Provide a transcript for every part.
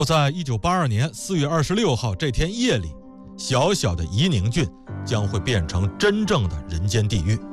在1982年4月26号这天夜里，小小的夷宁郡将会变成真正的人间地狱。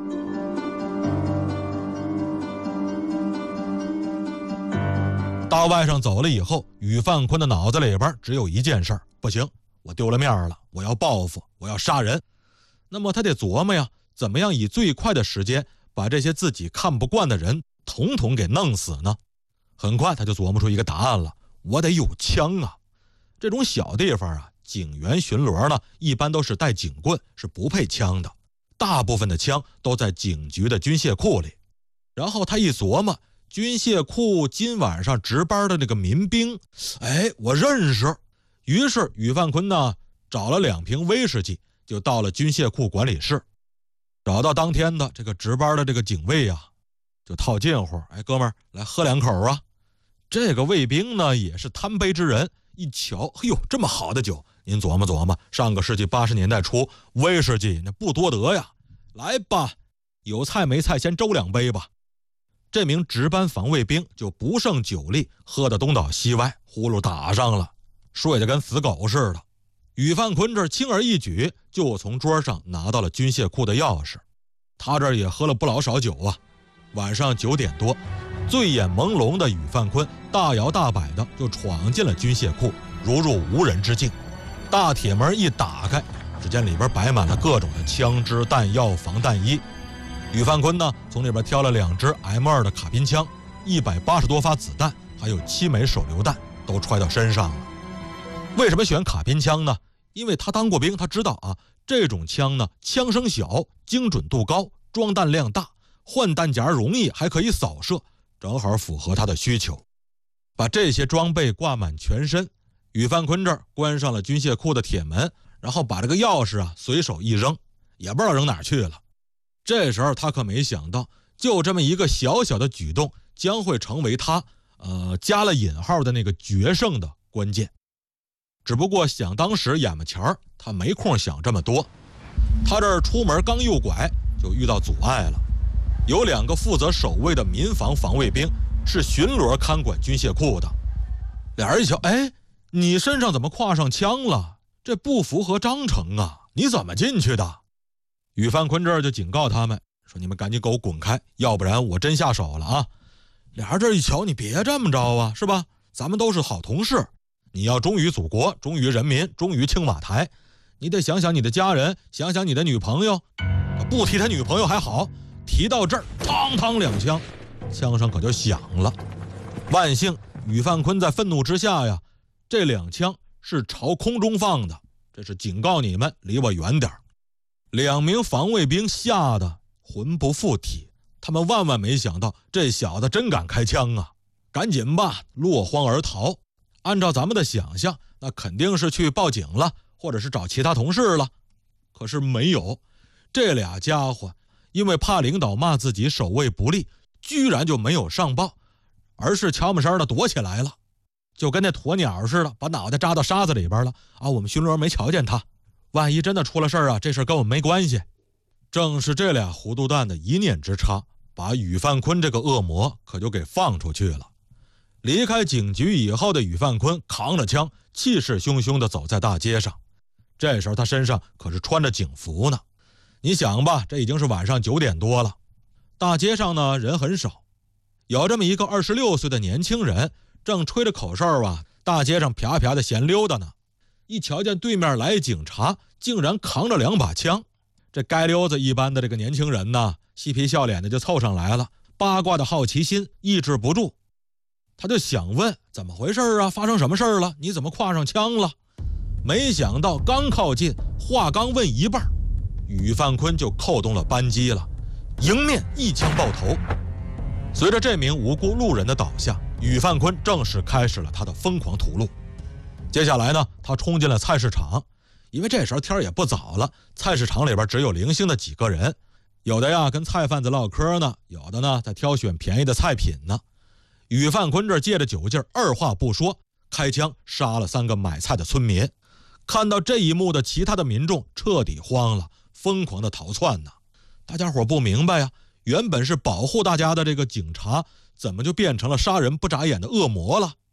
大外甥走了以后，宇范坤的脑子里边只有一件事儿：不行，我丢了面了，我要报复，我要杀人。那么他得琢磨呀，怎么样以最快的时间把这些自己看不惯的人统统给弄死呢？很快他就琢磨出一个答案了：我得有枪啊！这种小地方啊，警员巡逻呢，一般都是带警棍，是不配枪的。大部分的枪都在警局的军械库里。然后他一琢磨，军械库今晚上值班的那个民兵，我认识。于是宇范坤呢，找了2瓶威士忌，就到了军械库管理室，找到当天的这个值班的这个警卫啊，就套近乎：哥们儿，来喝2口啊。这个卫兵呢，也是贪杯之人，一瞧，这么好的酒，您琢磨琢磨，上个世纪80年代初，威士忌那不多得呀，来吧，有菜没菜先周2杯吧。这名值班防卫兵就不胜酒力，喝得东倒西歪，呼噜打上了，睡得跟死狗似的。宇范坤这轻而易举就从桌上拿到了军械库的钥匙。他这也喝了不老少酒啊。晚上9点多，醉眼朦胧的宇范坤大摇大摆的就闯进了军械库，如入无人之境。大铁门一打开，只见里边摆满了各种的枪支弹药防弹衣。宇范坤呢，从里边挑了2支 M2 的卡宾枪，180多发子弹，还有7枚手榴弹，都揣到身上了。为什么选卡宾枪呢？因为他当过兵，他知道啊，这种枪呢，枪声小，精准度高，装弹量大，换弹夹容易，还可以扫射，正好符合他的需求。把这些装备挂满全身，宇范坤这儿关上了军械库的铁门，然后把这个钥匙啊随手一扔，也不知道扔哪儿去了。这时候他可没想到，就这么一个小小的举动，将会成为他加了引号的那个决胜的关键。只不过想当时眼巴前儿，他没空想这么多。他这儿出门刚右拐，就遇到阻碍了。有2个负责守卫的民防防卫兵，是巡逻看管军械库的。俩人一瞧，你身上怎么挎上枪了？这不符合章程啊，你怎么进去的？宇范坤这儿就警告他们说：“你们赶紧给我滚开，要不然我真下手了啊！”俩人这一瞧，你别这么着啊，是吧？咱们都是好同事，你要忠于祖国，忠于人民，忠于青瓦台，你得想想你的家人，想想你的女朋友。不提他女朋友还好，提到这儿，嘡嘡2枪，枪声可就响了。万幸宇范坤在愤怒之下呀，这2枪是朝空中放的，这是警告你们离我远点。2名防卫兵吓得魂不附体，他们万万没想到这小子真敢开枪啊！赶紧吧，落荒而逃。按照咱们的想象，那肯定是去报警了，或者是找其他同事了。可是没有，这俩家伙因为怕领导骂自己守卫不力，居然就没有上报，而是悄没声的躲起来了，就跟那鸵鸟似的，把脑袋扎到沙子里边了啊！我们巡逻没瞧见他，万一真的出了事儿啊，这事跟我们没关系。正是这俩糊涂蛋的一念之差，把宇范坤这个恶魔可就给放出去了。离开警局以后的宇范坤扛着枪，气势汹汹地走在大街上。这时候他身上可是穿着警服呢。你想吧，这已经是晚上9点多了，大街上呢人很少，有这么一个26岁的年轻人，正吹着口哨啊，大街上啪啪的闲溜达呢。一瞧见对面来警察，竟然扛着2把枪。这街溜子一般的这个年轻人呢，嬉皮笑脸的就凑上来了，八卦的好奇心抑制不住，他就想问怎么回事啊？发生什么事了？你怎么挎上枪了？没想到刚靠近，话刚问一半，宇范坤就扣动了扳机了，迎面一枪爆头。随着这名无辜路人的倒下，宇范坤正式开始了他的疯狂屠戮。接下来呢，他冲进了菜市场，因为这时候天也不早了，菜市场里边只有零星的几个人，有的呀跟菜贩子唠嗑呢，有的呢在挑选便宜的菜品呢。宇范坤这借着酒劲儿，二话不说，开枪杀了3个买菜的村民。看到这一幕的其他的民众彻底慌了，疯狂的逃窜呢。大家伙不明白呀，原本是保护大家的这个警察，怎么就变成了杀人不眨眼的恶魔了？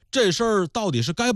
这事儿到底是该